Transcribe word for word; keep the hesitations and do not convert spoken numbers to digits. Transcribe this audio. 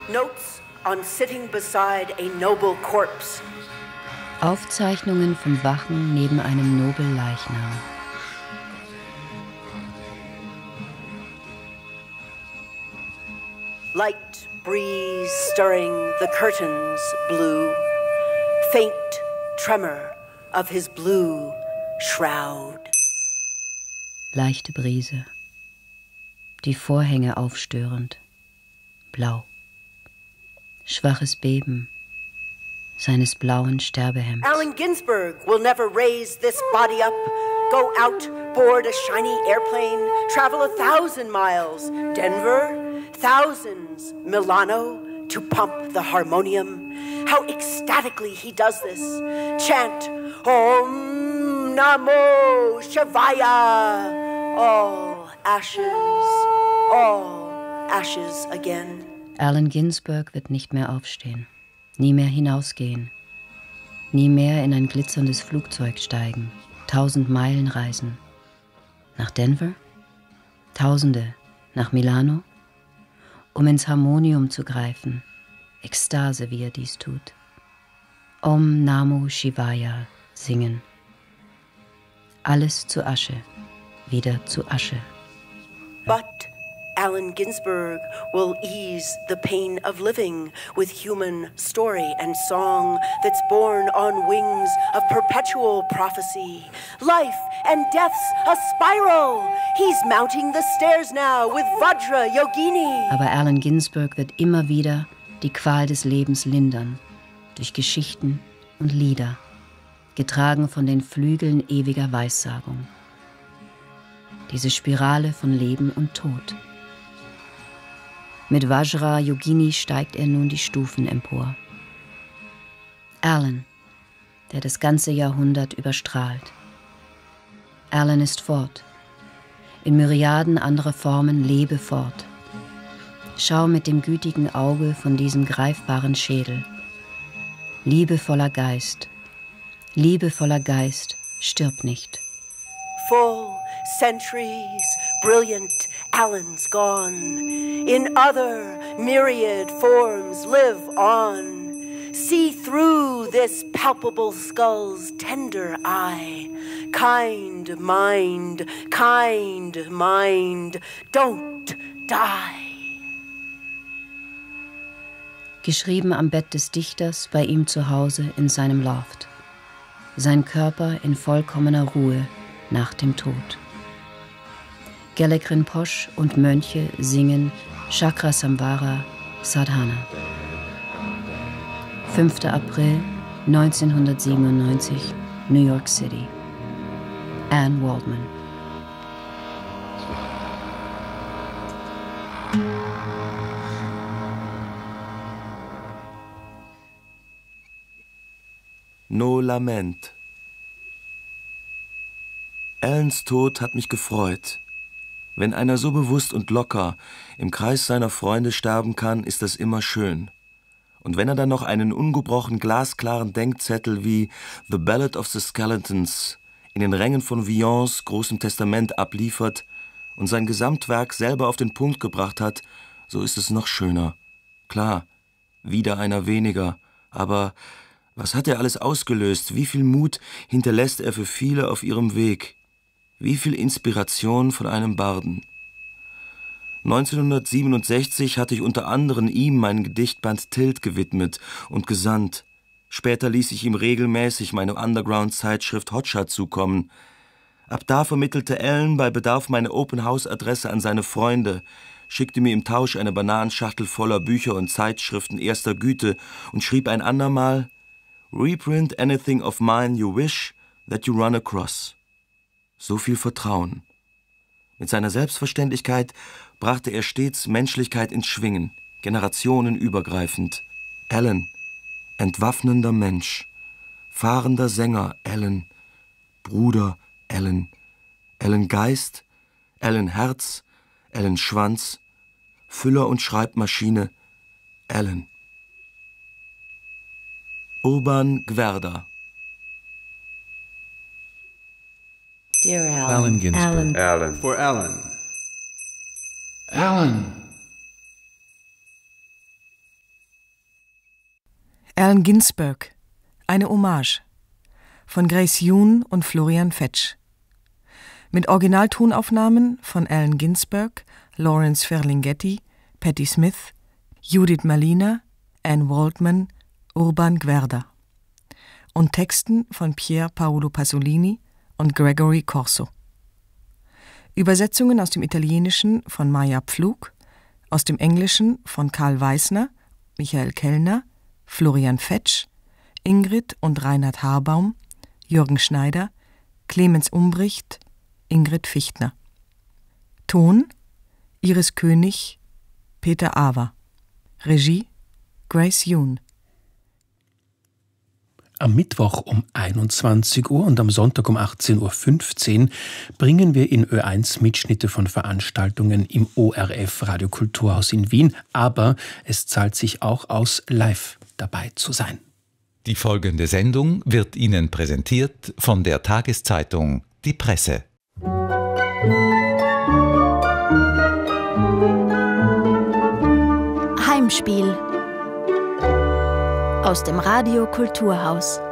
Notes on sitting beside a noble corpse. Aufzeichnungen vom Wachen neben einem Nobelleichnam. Light breeze stirring the curtains blue. Faint tremor of his blue shroud. Leichte Brise. Die Vorhänge aufstörend. Blau. Schwaches Beben seines blauen Sterbehemds. Allen Ginsberg will never raise this body up, go out, board a shiny airplane, travel a thousand miles, Denver, thousands, Milano, to pump the harmonium. How ecstatically he does this. Chant, Om Namo Shivaya. All ashes, all ashes again. Allen Ginsberg wird nicht mehr aufstehen, nie mehr hinausgehen, nie mehr in ein glitzerndes Flugzeug steigen, tausend Meilen reisen. Nach Denver? Tausende nach Milano? Um ins Harmonium zu greifen, Ekstase, wie er dies tut. Om Namo Shivaya singen. Alles zu Asche, wieder zu Asche. But Allen Ginsberg will ease the pain of living with human story and song that's born on wings of perpetual prophecy. Life and death's a spiral. He's mounting the stairs now with Vajra Yogini. Aber Allen Ginsberg wird immer wieder die Qual des Lebens lindern, durch Geschichten und Lieder, getragen von den Flügeln ewiger Weissagung. Diese Spirale von Leben und Tod. Mit Vajra Yogini steigt er nun die Stufen empor. Allen, der das ganze Jahrhundert überstrahlt. Allen ist fort. In Myriaden anderer Formen lebe fort. Schau mit dem gütigen Auge von diesem greifbaren Schädel. Liebevoller Geist, liebevoller Geist, stirb nicht. Full centuries, brilliant Allen's gone. In other myriad forms live on. See through this palpable skull's tender eye. Kind mind, kind mind, don't die. Geschrieben am Bett des Dichters bei ihm zu Hause in seinem Loft. Sein Körper in vollkommener Ruhe nach dem Tod. Gelek Rinpoche und Mönche singen Chakrasamvara Sadhana. fünfter April neunzehnhundertsiebenundneunzig, New York City. Anne Waldman. No Lament. Allens Tod hat mich gefreut. Wenn einer so bewusst und locker im Kreis seiner Freunde sterben kann, ist das immer schön. Und wenn er dann noch einen ungebrochen glasklaren Denkzettel wie The Ballad of the Skeletons in den Rängen von Villons großem Testament abliefert und sein Gesamtwerk selber auf den Punkt gebracht hat, so ist es noch schöner. Klar, wieder einer weniger, aber was hat er alles ausgelöst? Wie viel Mut hinterlässt er für viele auf ihrem Weg? Wie viel Inspiration von einem Barden. neunzehnhundertsiebenundsechzig hatte ich unter anderem ihm meinen Gedichtband Tilt gewidmet und gesandt. Später ließ ich ihm regelmäßig meine Underground-Zeitschrift Hotshot zukommen. Ab da vermittelte Allen bei Bedarf meine Open-House-Adresse an seine Freunde, schickte mir im Tausch eine Bananenschachtel voller Bücher und Zeitschriften erster Güte und schrieb ein andermal: Reprint anything of mine you wish that you run across. So viel Vertrauen. Mit seiner Selbstverständlichkeit brachte er stets Menschlichkeit ins Schwingen, generationenübergreifend. Allen, entwaffnender Mensch, fahrender Sänger Allen, Bruder Allen, Allen Geist, Allen Herz, Allen Schwanz, Füller und Schreibmaschine Allen. Urban Gwerda. Dear Allen. Allen Ginsberg. Allen. Allen. For Allen. Allen. Allen Ginsberg, eine Hommage von Grace Yoon und Florian Fetsch. Mit Originaltonaufnahmen von Allen Ginsberg, Lawrence Ferlinghetti, Patti Smith, Judith Malina, Anne Waldman, Urban Gwerda. Und Texten von Pier Paolo Pasolini und Gregory Corso. Übersetzungen aus dem Italienischen von Maya Pflug, aus dem Englischen von Karl Weissner, Michael Kellner, Florian Fetsch, Ingrid und Reinhard Harbaum, Jürgen Schneider, Clemens Umbricht, Ingrid Fichtner. Ton Iris König, Peter Awer. Regie Grace Yoon. Am Mittwoch um einundzwanzig Uhr und am Sonntag um achtzehn Uhr fünfzehn bringen wir in Ö eins Mitschnitte von Veranstaltungen im O R F Radiokulturhaus in Wien, aber es zahlt sich auch aus, live dabei zu sein. Die folgende Sendung wird Ihnen präsentiert von der Tageszeitung Die Presse. Heimspiel aus dem Radio Kulturhaus.